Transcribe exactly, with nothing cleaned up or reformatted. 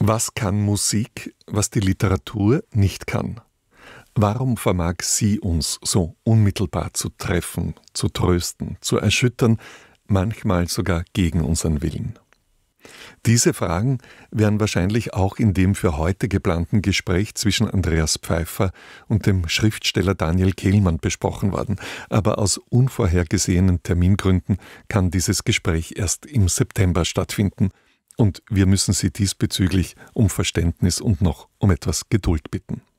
Was kann Musik, was die Literatur nicht kann? Warum vermag sie uns so unmittelbar zu treffen, zu trösten, zu erschüttern, manchmal sogar gegen unseren Willen? Diese Fragen wären wahrscheinlich auch in dem für heute geplanten Gespräch zwischen Andreas Pfeiffer und dem Schriftsteller Daniel Kehlmann besprochen worden. Aber aus unvorhergesehenen Termingründen kann dieses Gespräch erst im September stattfinden. Und wir müssen Sie diesbezüglich um Verständnis und noch um etwas Geduld bitten.